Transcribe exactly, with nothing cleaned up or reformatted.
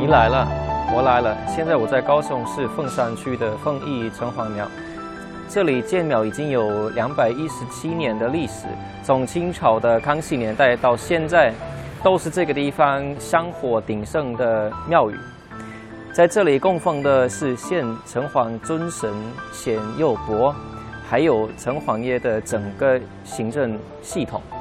来了，我来了。现在我在高雄市凤山区的凤义城隍庙，这里建庙已经有两百一十七年的历史，从清朝的康熙年代到现在，都是这个地方香火鼎盛的庙宇。在这里供奉的是现城隍尊神显佑伯，还有城隍爷的整个行政系统。